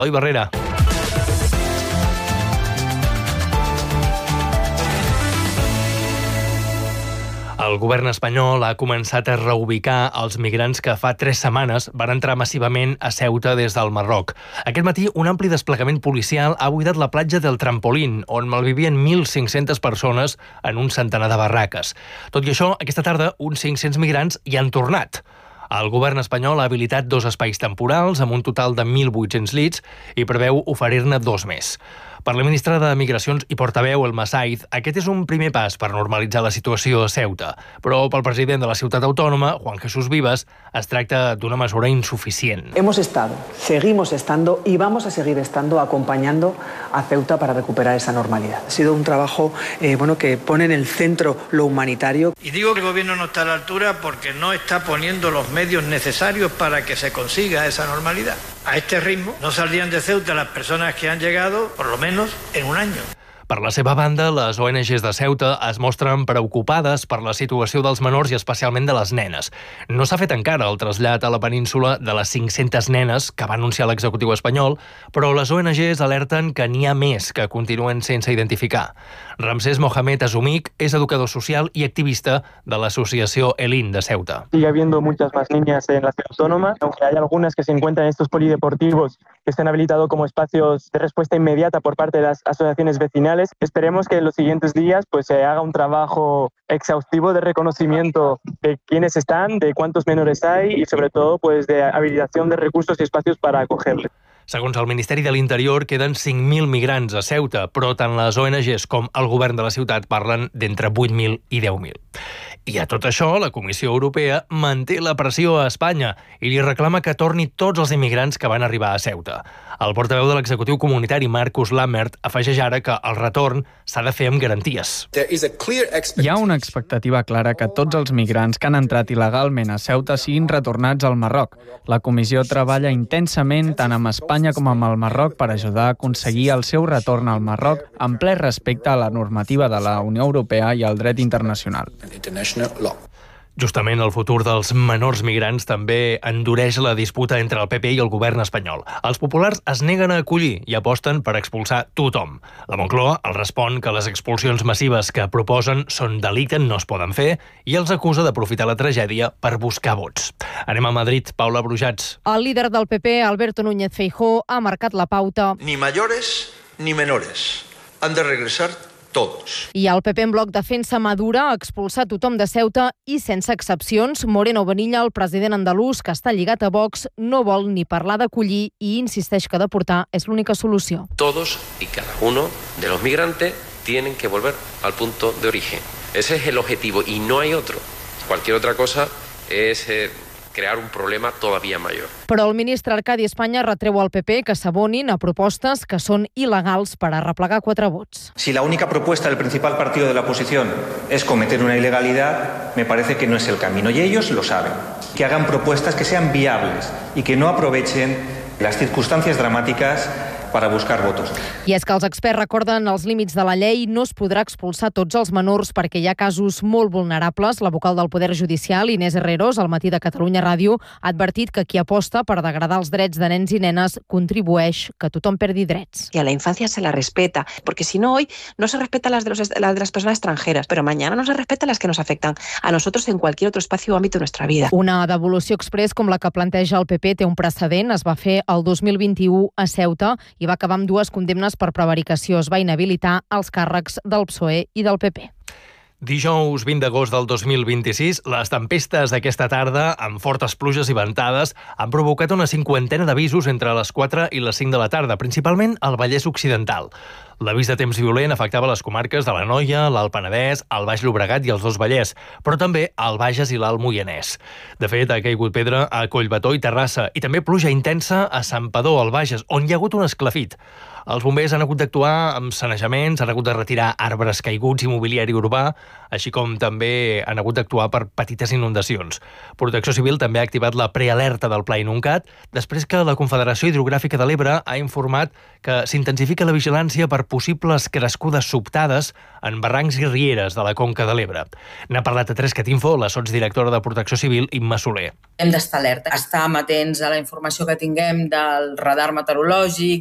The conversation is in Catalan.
Eloi Barrera. El govern espanyol ha començat a reubicar els migrants que fa 3 setmanes van entrar massivament a Ceuta des del Marroc. Aquest matí, un ampli desplegament policial ha buidat la platja del Trampolín, on malvivien 1.500 persones en un centenar de barraques. Tot i això, aquesta tarda, uns 500 migrants hi han tornat. El govern espanyol ha habilitat 2 espais temporals amb un total de 1.800 llits i preveu oferir-ne 2 més. Per la ministra de Migracions i portaveu, Elma Saiz, aquest és un primer pas per normalitzar la situació a Ceuta. Però pel president de la ciutat autònoma, Juan Jesús Vivas, es tracta d'una mesura insuficient. Hemos estado, seguimos estando y vamos a seguir estando acompañando a Ceuta para recuperar esa normalidad. Ha sido un trabajo que pone en el centro lo humanitario. Y digo que el gobierno no está a la altura porque no está poniendo los medios necesarios para que se consiga esa normalidad. A este ritmo no saldrían de Ceuta las personas que han llegado, por lo menos, en un año. Per la seva banda, les ONGs de Ceuta es mostren preocupades per la situació dels menors i especialment de les nenes. No s'ha fet encara el trasllat a la península de les 500 nenes que va anunciar l'executiu espanyol, però les ONGs alerten que n'hi ha més que continuen sense identificar. Ramsés Mohamed Azumik és educador social i activista de l'associació ELIN de Ceuta. Sigue habiendo muchas más niñas en la ciudad autónoma, aunque hay algunas que se encuentran en estos polideportivos que se han habilitado como espacios de respuesta inmediata por parte de las asociaciones vecinales. Esperemos que en los siguientes días se haga un trabajo exhaustivo de reconocimiento de quiénes están, de cuántos menores hay y sobre todo de habilitación de recursos y espacios para acogerles. Segons el Ministeri de l'Interior, queden 5.000 migrants a Ceuta, però tant les ONGs com el govern de la ciutat parlen d'entre 8.000 i 10.000. I a tot això, la Comissió Europea manté la pressió a Espanya i li reclama que torni tots els immigrants que van arribar a Ceuta. El portaveu de l'executiu comunitari, Markus Lammert, afegeix ara que el retorn s'ha de fer amb garanties. Hi ha una expectativa clara que tots els migrants que han entrat il·legalment a Ceuta siguin retornats al Marroc. La Comissió treballa intensament tant amb Espanya com amb el Marroc per ajudar a aconseguir el seu retorn al Marroc en ple respecte a la normativa de la Unió Europea i al dret internacional. Justament el futur dels menors migrants també endureix la disputa entre el PP i el govern espanyol. Els populars es neguen a acollir i aposten per expulsar tothom. La Moncloa els respon que les expulsions massives que proposen són delicte, no es poden fer, i els acusa d'aprofitar la tragèdia per buscar vots. Anem a Madrid, Paula Brujats. El líder del PP, Alberto Núñez Feijóo, ha marcat la pauta. Ni mayores ni menores. Han de regresar todos. I el PP en bloc defensa Madura, expulsar tothom de Ceuta i sense excepcions. Moreno Bonilla, el president andalús, que està lligat a Vox, no vol ni parlar d'acollir i insisteix que deportar és l'única solució. Todos y cada uno de los migrantes tienen que volver al punto de origen. Ese es el objetivo y no hay otro. Cualquier otra cosa es crear un problema todavía mayor. Però el ministre Arcadi Espanya retreu al PP que s'abonin a propostes que són il·legals per arreplegar 4 vots. Si la única propuesta del principal partido de la oposición es cometer una ilegalidad, me parece que no es el camino. Y ellos lo saben. Que hagan propuestas que sean viables y que no aprovechen las circunstancias dramáticas para buscar votos. I és que els experts recorden els límits de la llei, no es podrà expulsar tots els menors perquè hi ha casos molt vulnerables. La vocal del Poder Judicial, Inés Herreros, al Matí de Catalunya Ràdio, ha advertit que qui aposta per degradar els drets de nens i nenes contribueix que tothom perdi drets. Y a la infancia se la respeta, porque si no hoy no se respeta las de las personas extranjeras, pero mañana no se respeta las que nos afectan a nosotros en cualquier otro espacio o ámbito de nuestra vida. Una devolució express com la que planteja el PP té un precedent. Es va fer el 2021 a Ceuta i va acabar amb 2 condemnes per prevaricació. Es va inhabilitar els càrrecs del PSOE i del PP. Dijous 20 d'agost del 2026, les tempestes d'aquesta tarda, amb fortes pluges i ventades, han provocat una 50ena d'avisos entre les 4 i les 5 de la tarda, principalment al Vallès Occidental. L'avís de temps violent afectava les comarques de l'Anoia, l'Alt Penedès, el Baix Llobregat i els dos Vallès, però també al Bages i l'Alt Moianès. De fet, ha caigut pedra a Collbató i Terrassa, i també pluja intensa a Santpedor, al Bages, on hi ha hagut un esclafit. Els bombers han hagut d'actuar amb sanejaments, han hagut de retirar arbres caiguts i mobiliari urbà, així com també han hagut d'actuar per petites inundacions. Protecció Civil també ha activat la prealerta del Pla Inuncat, després que la Confederació Hidrogràfica de l'Ebre ha informat que s'intensifica la vigilància per possibles crescudes sobtades en barrancs i rieres de la Conca de l'Ebre. N'ha parlat a 3CAT-Info la sotsdirectora de Protecció Civil, Imma Soler. Hem d'estar alerta, estar amatents a la informació que tinguem del radar meteorològic,